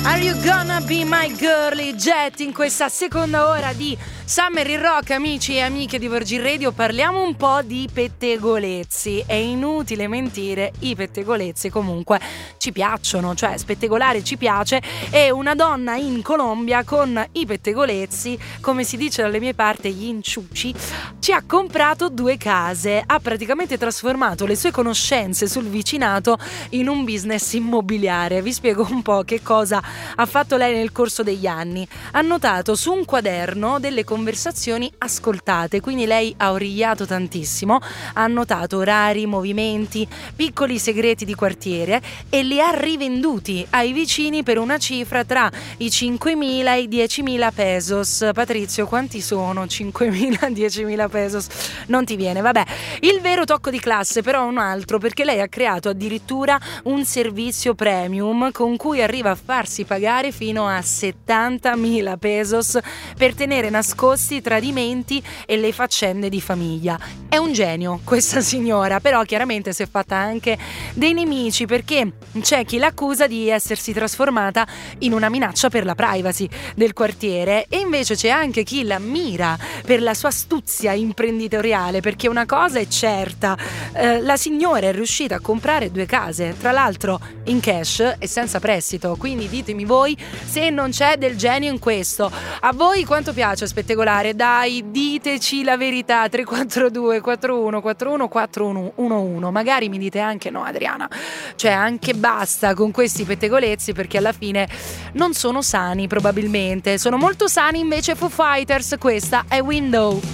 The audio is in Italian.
Are you gonna be my girly Jet? In questa seconda ora di Summer in Rock, amici e amiche di Virgin Radio, parliamo un po' di pettegolezzi. È inutile mentire, i pettegolezzi comunque ci piacciono, cioè spettegolare ci piace, e una donna in Colombia con i pettegolezzi, come si dice dalle mie parti, gli inciuci, ci ha comprato 2 case, ha praticamente trasformato le sue conoscenze sul vicinato in un business immobiliare. Vi spiego un po' che cosa ha fatto lei nel corso degli anni. Ha notato su un quaderno delle conversazioni ascoltate, quindi lei ha origliato tantissimo, ha annotato orari, movimenti, piccoli segreti di quartiere e li ha rivenduti ai vicini per una cifra tra i 5.000 e i 10.000 pesos. Patrizio, quanti sono 5.000 e 10.000 pesos? Non ti viene, vabbè. Il vero tocco di classe però è un altro, perché lei ha creato addirittura un servizio premium con cui arriva a farsi pagare fino a 70.000 pesos per tenere nascosti i tradimenti e le faccende di famiglia. È un genio questa signora, però chiaramente si è fatta anche dei nemici, perché c'è chi l'accusa di essersi trasformata in una minaccia per la privacy del quartiere, e invece c'è anche chi la ammira per la sua astuzia imprenditoriale, perché una cosa è certa, la signora è riuscita a comprare 2 case, tra l'altro in cash e senza prestito, quindi ditemi voi se non c'è del genio in questo. A voi quanto piace spettegolare? Dai, diteci la verità. 342 41 41 411. Magari mi dite anche no, Adriana, cioè anche basta con questi pettegolezzi, perché alla fine non sono sani, probabilmente. Sono molto sani invece Foo Fighters. Questa è Window.